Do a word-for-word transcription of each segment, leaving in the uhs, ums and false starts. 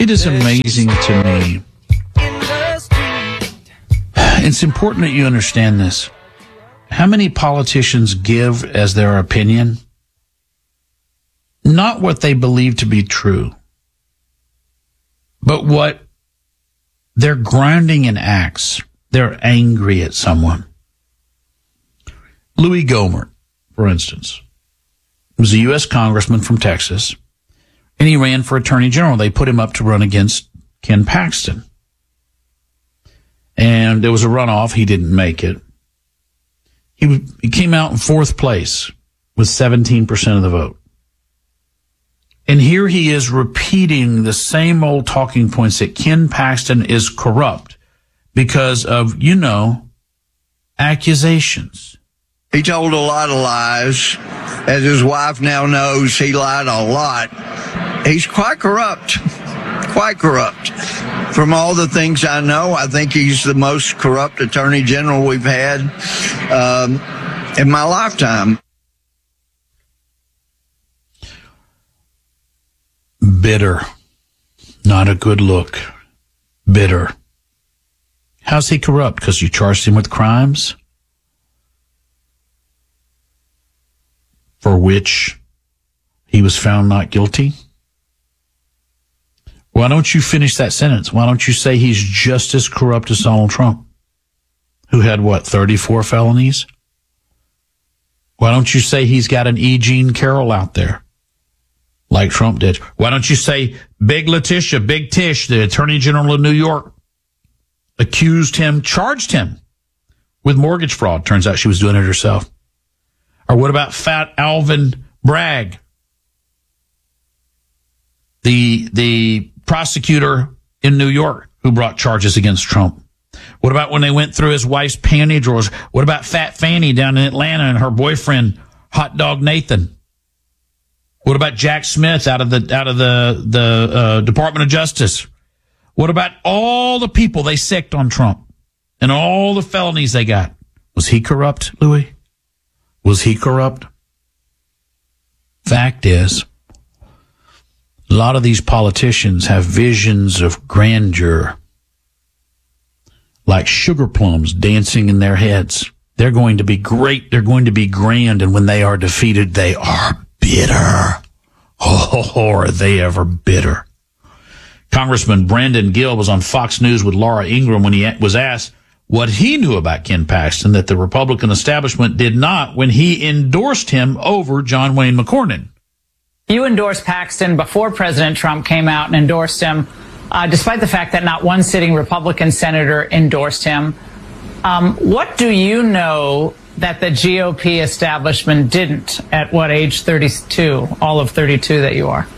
It is amazing to me. It's important that you understand this. How many politicians give as their opinion? Not what they believe to be true, but what they're grounding in acts. They're angry at someone. Louis Gohmert, for instance, was a U S congressman from Texas, and he ran for attorney general. They put him up to run against Ken Paxton. And there was a runoff. He didn't make it. He, he came out in fourth place with seventeen percent of the vote. And here he is repeating the same old talking points that Ken Paxton is corrupt because of, you know, accusations. He told a lot of lies. As his wife now knows, he lied a lot. He's quite corrupt, quite corrupt. From all the things I know, I think he's the most corrupt attorney general we've had um, in my lifetime. Bitter. Not a good look. Bitter. How's he corrupt? Because you charged him with crimes for which he was found not guilty? Why don't you finish that sentence? Why don't you say he's just as corrupt as Donald Trump, who had, what, thirty-four felonies? Why don't you say he's got an E. Jean Carroll out there, like Trump did? Why don't you say Big Letitia, Big Tish, the Attorney General of New York, accused him, charged him with mortgage fraud? Turns out she was doing it herself. Or what about Fat Alvin Bragg, the the prosecutor in New York who brought charges against Trump? What about when they went through his wife's panty drawers? What about Fat Fanny down in Atlanta and her boyfriend, Hot Dog Nathan? What about Jack Smith out of the out of the the uh, Department of Justice? What about all the people they sicked on Trump and all the felonies they got? Was he corrupt, Louis? Was he corrupt? Fact is, a lot of these politicians have visions of grandeur, like sugar plums dancing in their heads. They're going to be great. They're going to be grand. And when they are defeated, they are bitter. Oh, are they ever bitter? Congressman Brandon Gill was on Fox News with Laura Ingraham when he was asked what he knew about Ken Paxton that the Republican establishment did not when he endorsed him over John Wayne McCornyn. You endorsed Paxton before President Trump came out and endorsed him, uh, despite the fact that not one sitting Republican senator endorsed him. Um, what do you know that the G O P establishment didn't at what age thirty-two, all of thirty-two that you are?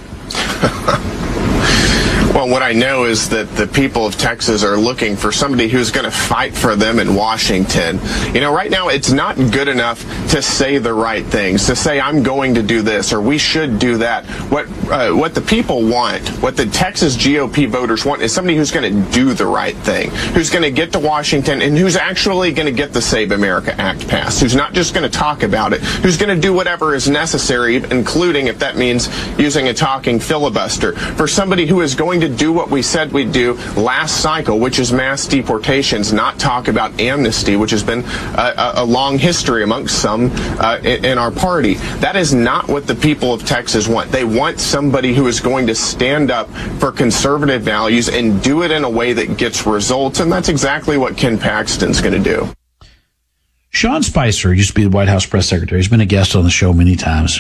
Well, what I know is that the people of Texas are looking for somebody who's going to fight for them in Washington. You know, right now it's not good enough to say the right things, to say I'm going to do this or we should do that. What uh, what the people want, what the Texas G O P voters want, is somebody who's going to do the right thing, who's going to get to Washington and who's actually going to get the Save America Act passed, who's not just going to talk about it, who's going to do whatever is necessary, including if that means using a talking filibuster, for somebody who is going to do what we said we'd do last cycle, which is mass deportations, not talk about amnesty, which has been a, a long history amongst some uh, in, in our party. That is not what the people of Texas want. They want somebody who is going to stand up for conservative values and do it in a way that gets results, and that's exactly what Ken Paxton's going to do. Sean Spicer used to be the White House press secretary. He's been a guest on the show many times.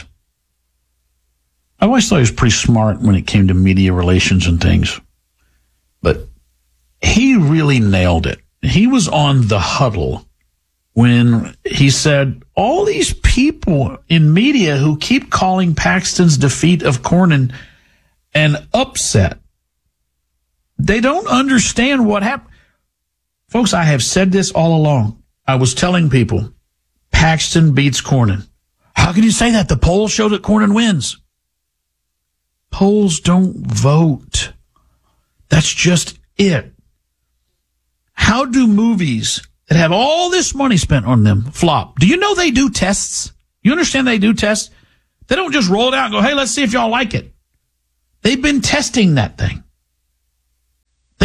I always thought he was pretty smart when it came to media relations and things. But he really nailed it. He was on The Huddle when he said, all these people in media who keep calling Paxton's defeat of Cornyn an upset, they don't understand what happened. Folks, I have said this all along. I was telling people, Paxton beats Cornyn. How can you say that? The polls show that Cornyn wins. Polls don't vote. That's just it. How do movies that have all this money spent on them flop? Do you know they do tests? You understand they do tests? They don't just roll it out and go, hey, let's see if y'all like it. They've been testing that thing.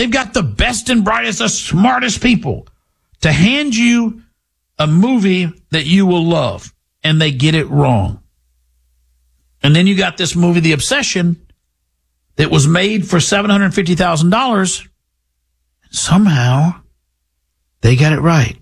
They've got the best and brightest, the smartest people to hand you a movie that you will love, and they get it wrong. And then you got this movie, The Obsession, that was made for seven hundred fifty thousand dollars. Somehow, they got it right.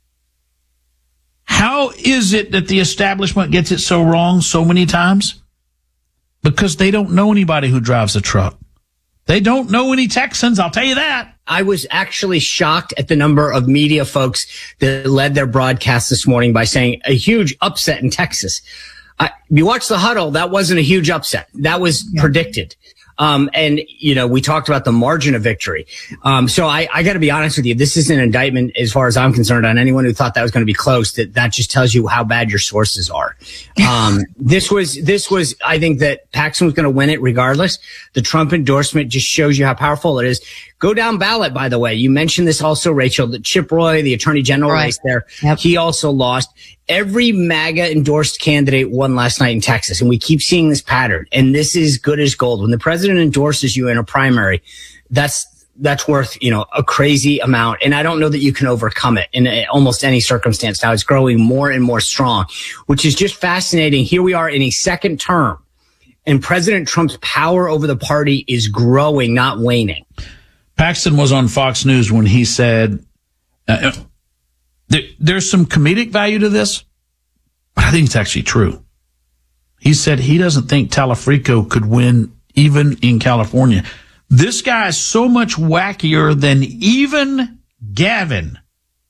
How is it that the establishment gets it so wrong so many times? Because they don't know anybody who drives a truck. They don't know any Texans, I'll tell you that. I was actually shocked at the number of media folks that led their broadcast this morning by saying a huge upset in Texas. Uh, you watch the huddle, that wasn't a huge upset. That was yeah. predicted. Um, and, you know, we talked about the margin of victory. Um, so I, I got to be honest with you. This is an indictment, as far as I'm concerned, on anyone who thought that was going to be close. That that just tells you how bad your sources are. Um, this was, this was, I think that Paxton was going to win it regardless. The Trump endorsement just shows you how powerful it is. Go down ballot, by the way. You mentioned this also, Rachel, that Chip Roy, the attorney general right. race there, yep. he also lost. Every MAGA endorsed candidate won last night in Texas, and we keep seeing this pattern. And this is good as gold. When the president endorses you in a primary, that's that's worth, you know, a crazy amount. And I don't know that you can overcome it in almost any circumstance. Now it's growing more and more strong, which is just fascinating. Here we are in a second term, and President Trump's power over the party is growing, not waning. Paxton was on Fox News when he said, uh, there, there's some comedic value to this, but I think it's actually true. He said he doesn't think Talafrico could win even in California. This guy is so much wackier than even Gavin.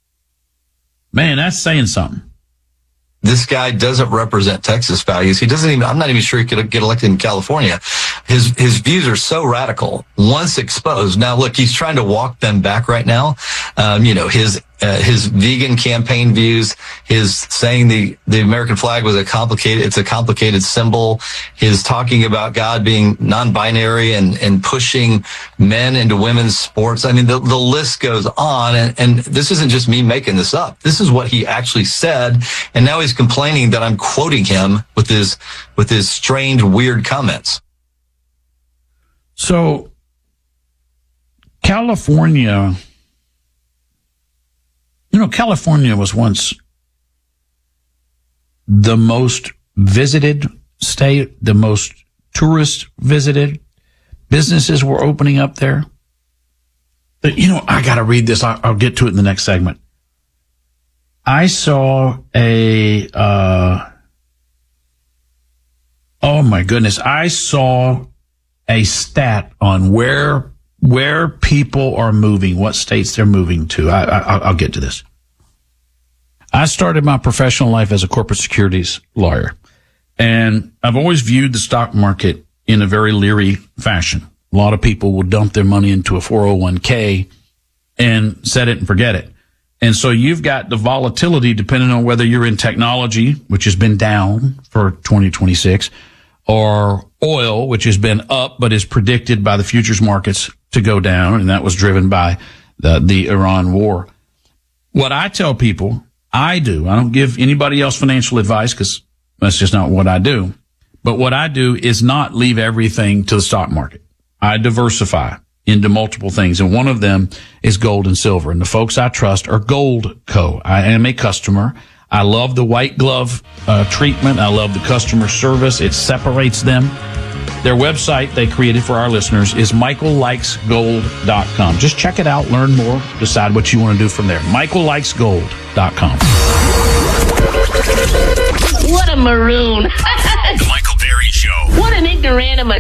Man, that's saying something. This guy doesn't represent Texas values. He doesn't even, I'm not even sure he could get elected in California. His, his views are so radical once exposed. Now, look, he's trying to walk them back right now. Um, you know, his, uh, his vegan campaign views, his saying the, the American flag was a complicated, it's a complicated symbol, his talking about God being non-binary and, and pushing men into women's sports. I mean, the, the list goes on. And, and this isn't just me making this up. This is what he actually said. And now he's complaining that I'm quoting him with his, with his strange, weird comments. So, California, you know, California was once the most visited state, the most tourist visited. Businesses were opening up there. But, you know, I got to read this. I'll, I'll get to it in the next segment. I saw a, uh, oh my goodness, I saw a stat on where where people are moving, what states they're moving to. I, I, I'll get to this. I started my professional life as a corporate securities lawyer, and I've always viewed the stock market in a very leery fashion. A lot of people will dump their money into a four oh one k and set it and forget it. And so you've got the volatility depending on whether you're in technology, which has been down for twenty twenty-six, or oil, which has been up but is predicted by the futures markets to go down, and that was driven by the, the Iran war. What I tell people, I do, I don't give anybody else financial advice because that's just not what I do. But what I do is not leave everything to the stock market. I diversify into multiple things, and one of them is gold and silver. And the folks I trust are Gold Co. I am a customer. I love the white glove uh, treatment. I love the customer service. It separates them. Their website they created for our listeners is michael likes gold dot com. Just check it out, learn more, decide what you want to do from there. michael likes gold dot com. What a maroon. The Michael Berry Show. What an ignoramus.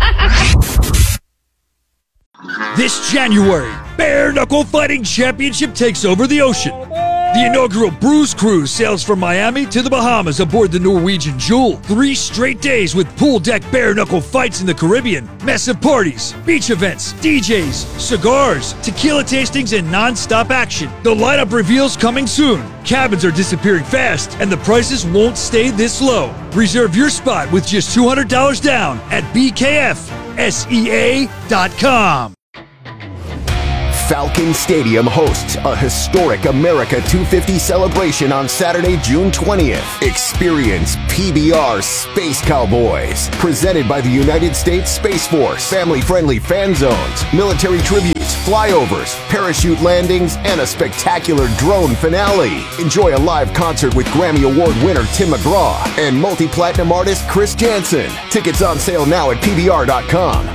This January, Bare Knuckle Fighting Championship takes over the ocean. The inaugural Bruise Cruise sails from Miami to the Bahamas aboard the Norwegian Jewel. Three straight days with pool deck bare knuckle fights in the Caribbean, massive parties, beach events, D Js, cigars, tequila tastings, and non-stop action. The lineup reveals coming soon. Cabins are disappearing fast, and the prices won't stay this low. Reserve your spot with just two hundred dollars down at b k f s e a dot com. Falcon Stadium hosts a historic America two fifty celebration on Saturday, June twentieth. Experience P B R Space Cowboys, presented by the United States Space Force. Family-friendly fan zones, military tributes, flyovers, parachute landings, and a spectacular drone finale. Enjoy a live concert with Grammy Award winner Tim McGraw and multi-platinum artist Chris Jansen. Tickets on sale now at P B R dot com.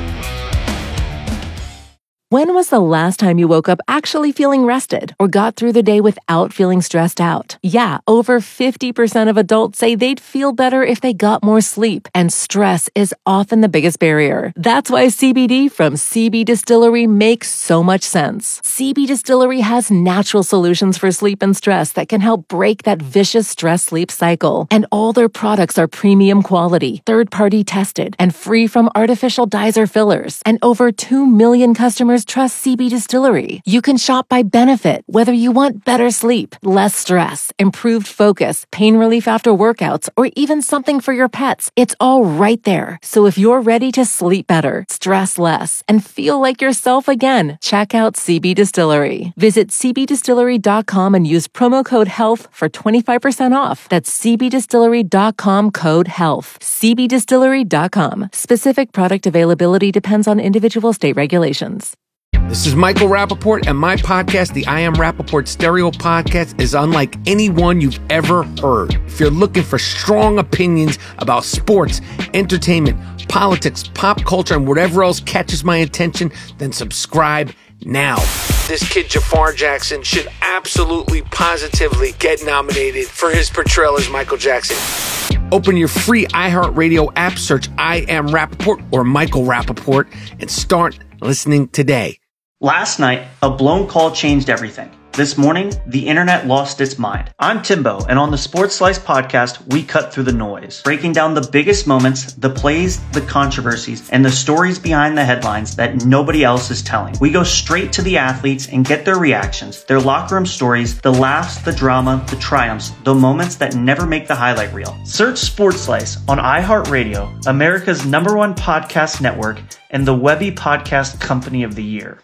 When was the last time you woke up actually feeling rested or got through the day without feeling stressed out? Yeah, over fifty percent of adults say they'd feel better if they got more sleep, and stress is often the biggest barrier. That's why C B D from C B Distillery makes so much sense. C B Distillery has natural solutions for sleep and stress that can help break that vicious stress-sleep cycle. And all their products are premium quality, third-party tested, and free from artificial dyes or fillers. And over two million customers trust C B Distillery. You can shop by benefit, whether you want better sleep, less stress, improved focus, pain relief after workouts, or even something for your pets. It's all right there. So if you're ready to sleep better, stress less, and feel like yourself again, check out C B Distillery. Visit C B distillery dot com and use promo code HEALTH for twenty-five percent off. That's C B distillery dot com code HEALTH. C B distillery dot com. Specific product availability depends on individual state regulations. This is Michael Rappaport, and my podcast, the I Am Rappaport Stereo Podcast, is unlike any one you've ever heard. If you're looking for strong opinions about sports, entertainment, politics, pop culture, and whatever else catches my attention, then subscribe now. This kid Jafar Jackson should absolutely, positively get nominated for his portrayal as Michael Jackson. Open your free iHeartRadio app, search I Am Rappaport or Michael Rappaport, and start listening today. Last night, a blown call changed everything. This morning, the internet lost its mind. I'm Timbo, and on the Sports Slice podcast, we cut through the noise, breaking down the biggest moments, the plays, the controversies, and the stories behind the headlines that nobody else is telling. We go straight to the athletes and get their reactions, their locker room stories, the laughs, the drama, the triumphs, the moments that never make the highlight reel. Search Sports Slice on iHeartRadio, America's number one podcast network, and the Webby Podcast Company of the Year.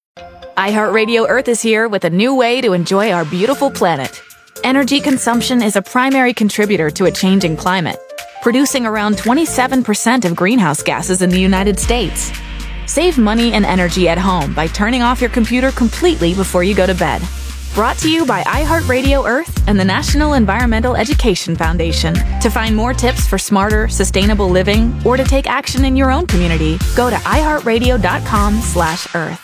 iHeartRadio Earth is here with a new way to enjoy our beautiful planet. Energy consumption is a primary contributor to a changing climate, producing around twenty-seven percent of greenhouse gases in the United States. Save money and energy at home by turning off your computer completely before you go to bed. Brought to you by iHeartRadio Earth and the National Environmental Education Foundation. To find more tips for smarter, sustainable living, or to take action in your own community, go to iHeartRadio.com slash Earth.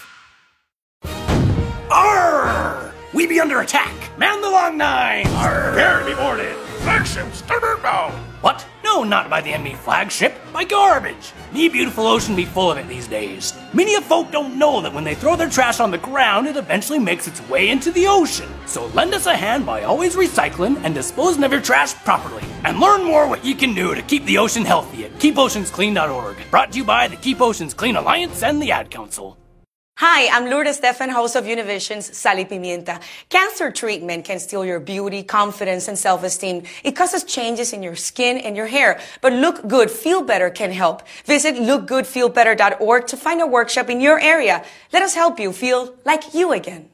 Arr! We be under attack. Man the long nine. Arr! Prepare to be boarded. Flagship starboard bound. What? No, not by the enemy flagship. By garbage. Me beautiful ocean be full of it these days. Many of folk don't know that when they throw their trash on the ground, it eventually makes its way into the ocean. So lend us a hand by always recycling and disposing of your trash properly. And learn more what you can do to keep the ocean healthy at keep oceans clean dot org. Brought to you by the Keep Oceans Clean Alliance and the Ad Council. Hi, I'm Lourdes Stefan, host of Univision's Sal y Pimienta. Cancer treatment can steal your beauty, confidence, and self-esteem. It causes changes in your skin and your hair. But Look Good, Feel Better can help. Visit look good feel better dot org to find a workshop in your area. Let us help you feel like you again.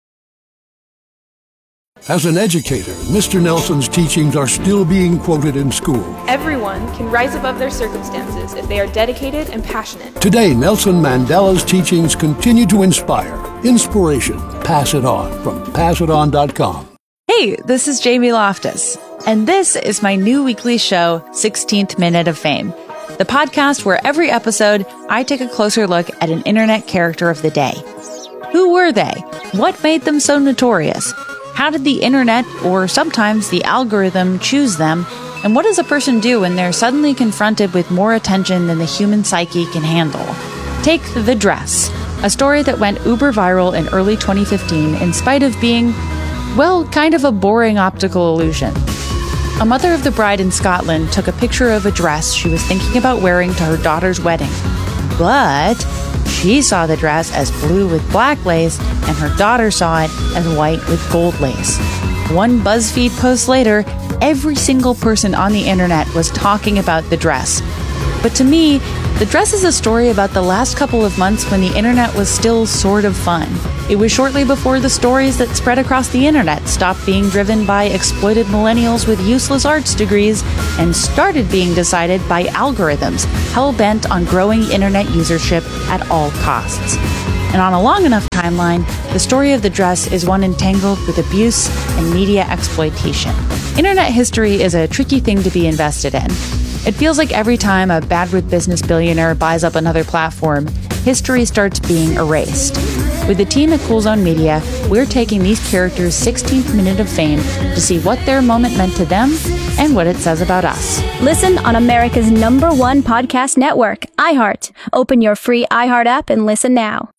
As an educator, Mister Nelson's teachings are still being quoted in school. Everyone can rise above their circumstances if they are dedicated and passionate. Today, Nelson Mandela's teachings continue to inspire. Inspiration. Pass it on from pass it on dot com. Hey, this is Jamie Loftus, and this is my new weekly show, sixteenth Minute of Fame, the podcast where every episode I take a closer look at an internet character of the day. Who were they? What made them so notorious? How did the internet, or sometimes the algorithm, choose them? And what does a person do when they're suddenly confronted with more attention than the human psyche can handle? Take The Dress, a story that went uber viral in early twenty fifteen in spite of being, well, kind of a boring optical illusion. A mother of the bride in Scotland took a picture of a dress she was thinking about wearing to her daughter's wedding. But she saw the dress as blue with black lace, and her daughter saw it as white with gold lace. One BuzzFeed post later, every single person on the internet was talking about the dress. But to me, The Dress is a story about the last couple of months when the internet was still sort of fun. It was shortly before the stories that spread across the internet stopped being driven by exploited millennials with useless arts degrees and started being decided by algorithms hell-bent on growing internet usership at all costs. And on a long enough timeline, the story of The Dress is one entangled with abuse and media exploitation. Internet history is a tricky thing to be invested in. It feels like every time a bad-with business billionaire buys up another platform, history starts being erased. With the team at Cool Zone Media, we're taking these characters' sixteenth minute of fame to see what their moment meant to them and what it says about us. Listen on America's number one podcast network, iHeart. Open your free iHeart app and listen now.